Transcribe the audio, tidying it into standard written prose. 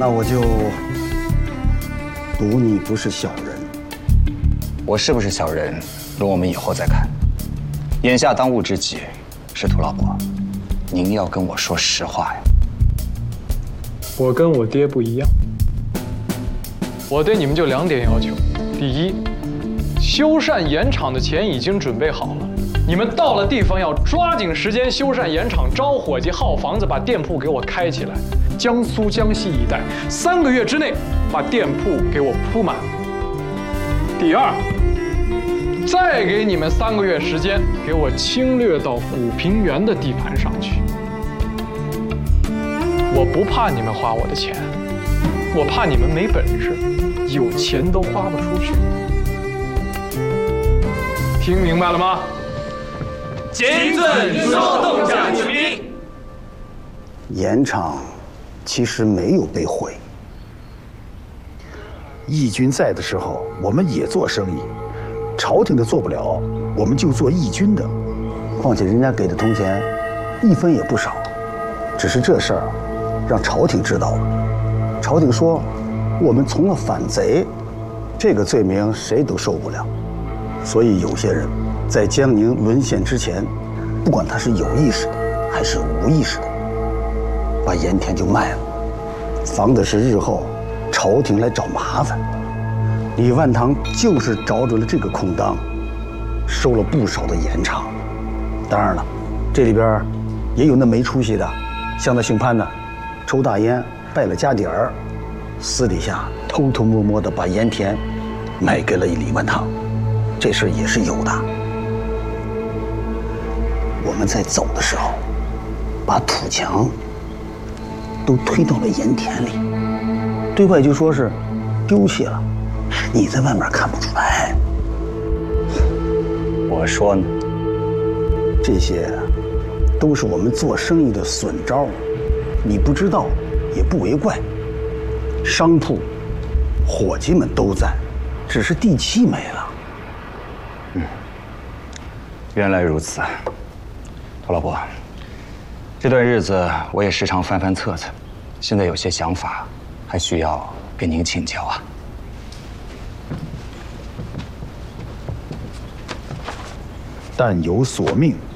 那我就赌你不是小人。 我是不是小人，容我们以后再看。眼下当务之急是涂老伯，您要跟我说实话呀。 我跟我爹不一样，我对你们就2点要求：第一，修缮盐场的钱已经准备好了，你们到了地方要抓紧时间修缮盐场，招伙计、耗房子，把店铺给我开起来。江苏、江西一带3个月之内把店铺给我铺满。第二，再给你们3个月时间，给我侵略到古平原的地盘上去。我不怕你们花我的钱，我怕你们没本事，有钱都花不出去。听明白了吗？ 谨遵稍动将军。 盐场其实没有被毁。 义军在的时候，我们也做生意，朝廷的做不了，我们就做义军的。 况且人家给的铜钱1分也不少，只是这事儿让朝廷知道了。朝廷说我们从了反贼，这个罪名谁都受不了。所以有些人在江宁沦陷之前，不管他是有意识的还是无意识的，把盐田就卖了，防的是日后朝廷来找麻烦。李万堂就是找准了这个空当，收了不少的盐场。当然了，这里边也有那没出息的，像那姓潘的，抽大烟败了家底儿，私底下偷偷摸摸的把盐田卖给了李万堂，这事也是有的。我们在走的时候，把土墙都推到了盐田里，对外就说是丢弃了，你在外面看不出来。 我说呢， 这些都是我们做生意的损招，你不知道也不为怪。商铺伙计们都在，只是地契没了。 原来如此。涂老伯，这段日子我也时常翻翻册子，现在有些想法，还需要跟您请教啊。 但有所命，